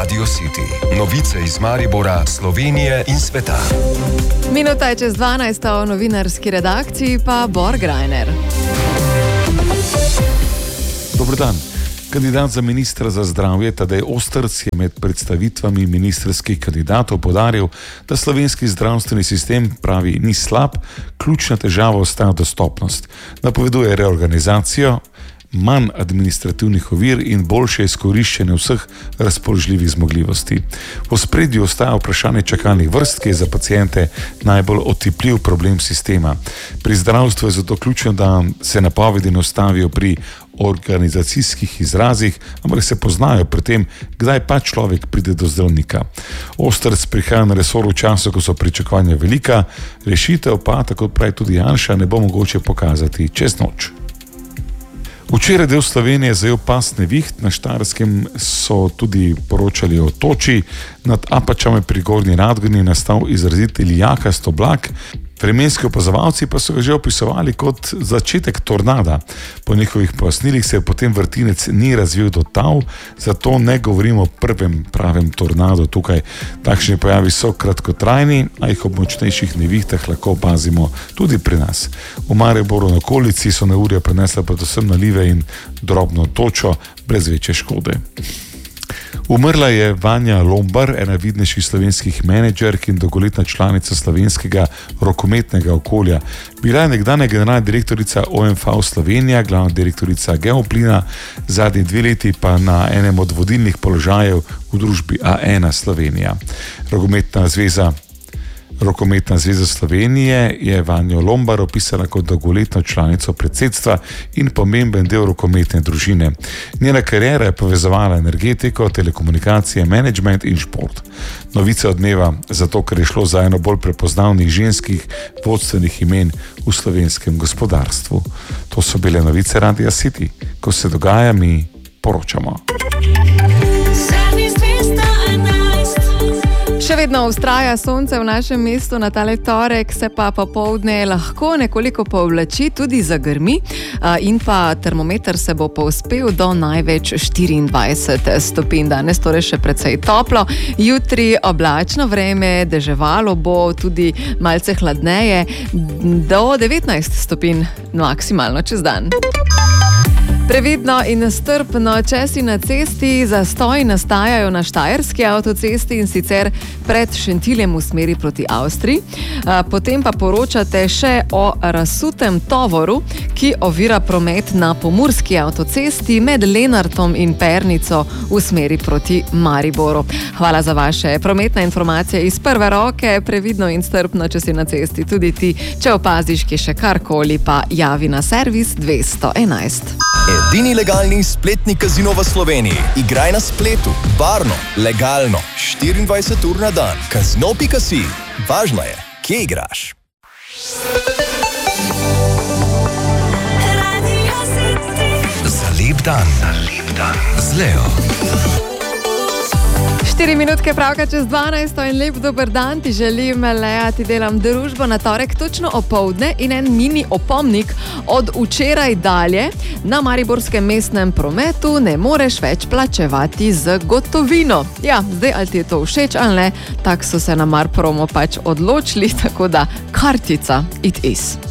Radio City. Novice iz Maribora, Slovenije in sveta. Minuta je čez 12, o novinarski redakciji pa Bor Grajner. Dober dan. Kandidat za ministra za zdravje Tadej Ostrc je med predstavitvami ministrskih kandidatov poudaril, da slovenski zdravstveni sistem, pravi, ni slab, ključna težava ostaja dostopnost. Napoveduje reorganizacijo, manj administrativnih ovir in boljše izkoriščenje vseh razpoložljivih zmogljivosti. V ospredju ostaja vprašanje čakalnih vrst, ki je za paciente najbolj otipljiv problem sistema. Pri zdravstvu je zato ključno, da se napovedi ne ustavijo pri organizacijskih izrazih, ampak se poznajo pri tem, kdaj pa človek pride do zdravnika. Ostrc prihaja na resor v času, ko so pričakovanja velika, rešitev pa, tako pravi tudi Janša, ne bo mogoče pokazati čez noč. Včeraj del Slovenije zajel pas neviht, na Štajerskem so tudi poročali o toči, nad Apačami pri Gornji Radgoni nastal izrazit lijakasto oblak. Vremenski opazovalci pa so ga že opisovali kot začetek tornada. Po njihovih pojasnilih se potem vrtinec ni razvil do tal, zato ne govorimo o prvem pravem tornadu tukaj. Takšni pojavi so kratkotrajni, a jih ob močnejših nevihtah lahko opazimo tudi pri nas. V Mariboru na okolici so neurja prenesla predvsem nalive in drobno točo brez večje škode. Umrla je Vanja Lombar, ena vidnejših slovenskih menedžerk in dolgoletna članica slovenskega rokometnega okolja. Bila je nekdanja generalna direktorica OMV Slovenija, glavna direktorica Geoplina, zadnji 2 leti pa na enem od vodilnih položajev v družbi A1 Slovenija. Rokometna zveza Slovenije je Vanjo Lombar opisala kot dolgoletno članico predsedstva in pomemben del rokometne družine. Njena kariera je povezovala energetiko, telekomunikacije, menedžment in šport. Novica odmeva zato, ker je šlo za eno bolj prepoznavnih ženskih vodstvenih imen v slovenskem gospodarstvu. To so bile novice Radia City. Ko se dogaja, mi poročamo. Še vedno vztraja sonce v našem mestu, na tale torek se pa popoldne lahko nekoliko povlači, tudi zagrmi in pa termometer se bo povzpel do največ 24 stopinj. Danes torej še precej toplo, jutri oblačno vreme, deževalo bo, tudi malce hladneje, do 19 stopinj maksimalno čez dan. Previdno in strpno, če si na cesti, zastoji nastajajo na Štajerski avtocesti in sicer pred Šentiljem v smeri proti Avstriji. Potem pa poročate še o razsutem tovoru, ki ovira promet na Pomurski avtocesti med Lenartom in Pernico v smeri proti Mariboru. Hvala za vaše prometne informacije iz prve roke. Previdno in strpno, če si na cesti, tudi ti, če opaziš, ki še karkoli, pa javi na servis 211. Edini legalni spletni kazino v Sloveniji. Igraj na spletu, varno, legalno, 24 ur na dan. Kazino.si. Važno je, kje igraš. Za lep dan. Z Leo. 4 minutke pravka čez 12 in lep dober dan ti želim, Lea, ti delam družbo na torek točno opoldne in en mini opomnik od včeraj dalje. Na mariborskem mestnem prometu ne moreš več plačevati z gotovino. Ja, zdaj ali ti je to všeč ali ne, tako so se na Marpromo pač odločili, tako da kartica it is.